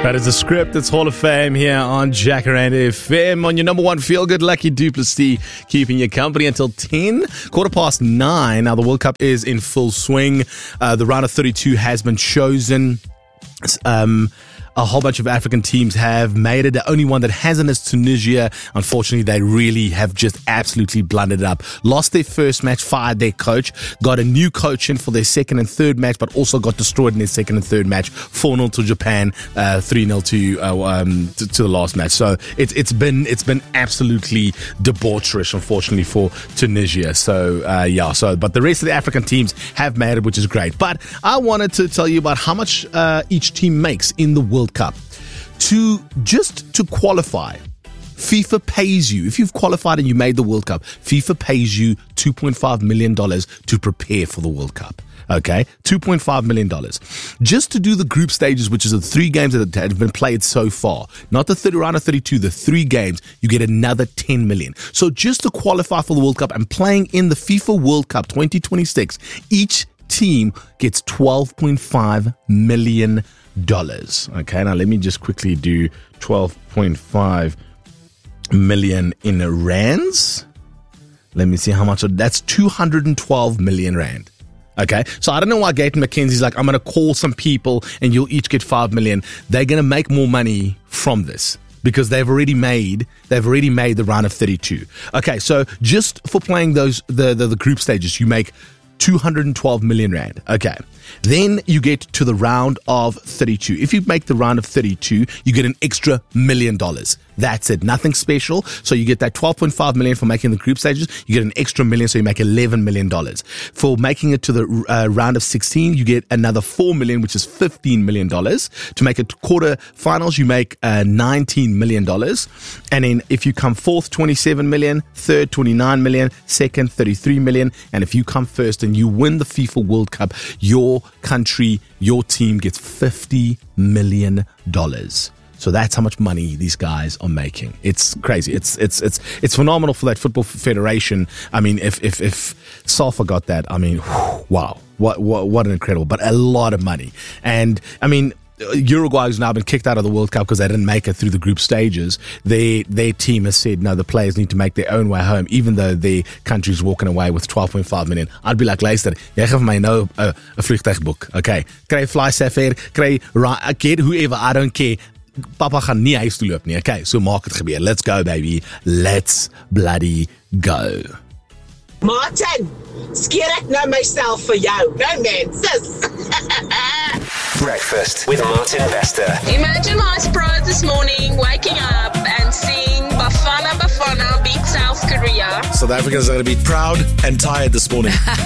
That is the script. It's Hall of Fame here on Jacaranda FM on your number one feel-good Lucky Duplessis, keeping you company until 10, 9:15. Now the World Cup is in full swing. The round of 32 has been chosen. A whole bunch of African teams have made it. The only one that hasn't is Tunisia. Unfortunately, they really have just absolutely blundered it up. Lost their first match, fired their coach, got a new coach in for their second and third match, but also got destroyed in their second and third match. 4-0 to Japan, 3-0 to the last match. So it's been absolutely debaucherous, unfortunately, for Tunisia. But the rest of the African teams have made it, which is great. But I wanted to tell you about how much each team makes in the World Cup. To qualify, FIFA pays you. If you've qualified and you made the World Cup, FIFA pays you $2.5 million to prepare for the World Cup. Okay, $2.5 million. Just to do the group stages, which is the 3 games that have been played so far, not the round of 32, the 3 games, you get another $10 million. So just to qualify for the World Cup and playing in the FIFA World Cup 2026, each team gets $12.5 million. Okay, now let me just quickly do 12.5 million in rands. Let me see how much. That's 212 million rand. Okay, so I don't know why Gayton McKenzie's like, I'm going to call some people and you'll each get 5 million. They're going to make more money from this because they've already made the round of 32. Okay, so just for playing the group stages, you make 212 million rand. Okay. Then you get to the round of 32. If you make the round of 32, you get an extra $1 million. That's it. Nothing special. So you get that 12.5 million for making the group stages. You get an extra $1 million, so you make $11 million. For making it to the round of 16, you get another $4 million, which is $15 million. To make it quarter-finals, you make $19 million. And then if you come fourth, 27 million, third, 29 million, second, 33 million. And if you come first and you win the FIFA World Cup, your country, your team gets $50 million. So that's how much money these guys are making. It's crazy. It's phenomenal for that football federation. I mean, if SAFA got that, I mean, wow, what an incredible, but a lot of money. And I mean, Uruguay has now been kicked out of the World Cup because they didn't make it through the group stages. Their team has said, no, the players need to make their own way home, even though their country's walking away with 12.5 million. I'd be like, luister, jy geef my nou 'n vliegtuigboek. Okay, kry fly safair, kry get whoever, I don't care. Papa gaan nie huis toe loop nie. Okay, so maak het gebeur. Let's go, baby. Let's bloody go. Martin, skeer ek nou myself vir jou. No man, sis. Breakfast with Martin Vester. Imagine my surprise this morning, waking up and seeing Bafana beat South Korea. South Africans are going to be proud and tired this morning.